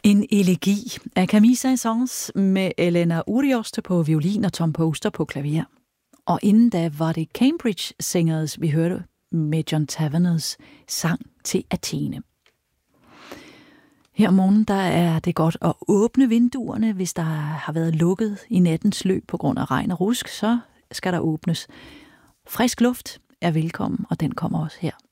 En elegi af Camille Saint-Saëns med Elena Urioste på violin og Tom Poster på klaver. Og inden da var det Cambridge Singers, vi hørte med John Taverners sang til Athene. Her om morgenen, der er det godt at åbne vinduerne. Hvis der har været lukket i nattens løb på grund af regn og rusk, så skal der åbnes. Frisk luft er velkommen, og den kommer også her.